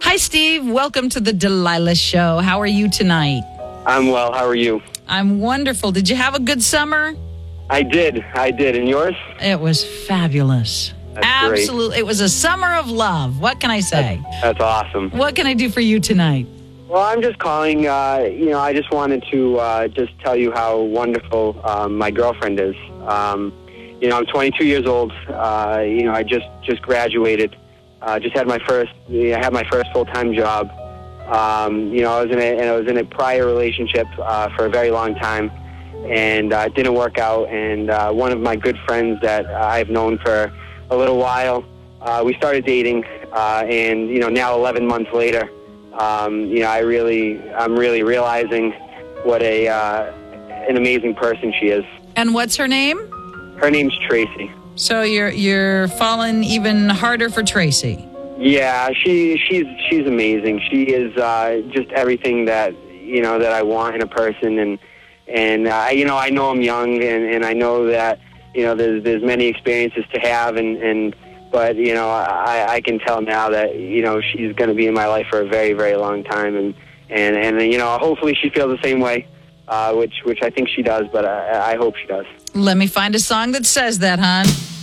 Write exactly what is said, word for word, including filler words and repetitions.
Hi, Steve. Welcome to the Delilah Show. How are you tonight? I'm well. How are you? I'm wonderful. Did you have a good summer? I did. I did. And yours? It was fabulous. That's Absolutely. great. It was a summer of love. What can I say? That's, that's awesome. What can I do for you tonight? Well, I'm just calling. Uh, you know, I just wanted to uh, just tell you how wonderful um, my girlfriend is. Um, you know, I'm twenty-two years old. Uh, you know, I just just graduated. Uh, just had my first. I had my first full-time job. Um, you know, I was in a, and I was in a prior relationship uh, for a very long time, and uh, it didn't work out. And uh, one of my good friends that I've known for a little while, uh, we started dating, uh, and you know, now eleven months later, um, you know, I really, I'm really realizing what a uh, an amazing person she is. And what's her name? Her name's Tracy. So you're you're falling even harder for Tracy. Yeah, she she's she's amazing. She is uh, just everything that you know that I want in a person, and and uh, you know I know I'm young, and, and I know that you know there's there's many experiences to have, and, and but you know I, I can tell now that you know she's going to be in my life for a very very long time, and and and you know hopefully she feels the same way, uh, which which I think she does, but I, I hope she does. Let me find a song that says that, hon.